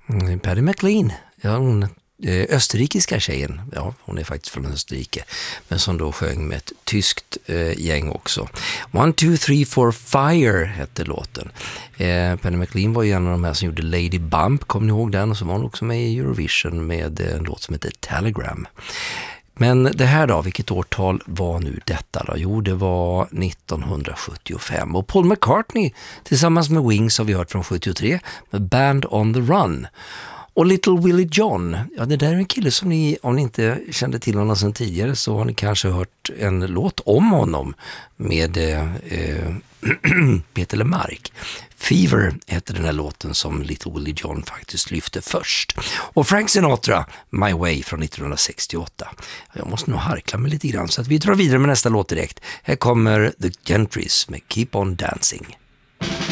Paddy McLean, ja, hon österrikiska tjejen, ja, hon är faktiskt från Österrike, men som då sjöng med ett tyskt gäng också. 1, 2, 3, 4, Fire hette låten. Paddy McLean var ju en av de här som gjorde Lady Bump, kommer ni ihåg den? Och så var hon också med i Eurovision med en låt som heter Telegram. Men det här då, vilket årtal var nu detta då? Jo, det var 1975. Och Paul McCartney tillsammans med Wings har vi hört från 73 med Band on the Run. Och Little Willie John, ja, det där är en kille som ni, om ni inte kände till honom sedan tidigare, så har ni kanske hört en låt om honom med Peter Lemark. Fever heter den här låten som Little Willie John faktiskt lyfte först. Och Frank Sinatra, My Way från 1968. Jag måste nog harkla mig lite grann så att vi drar vidare med nästa låt direkt. Här kommer The Gentrys med Keep on Dancing.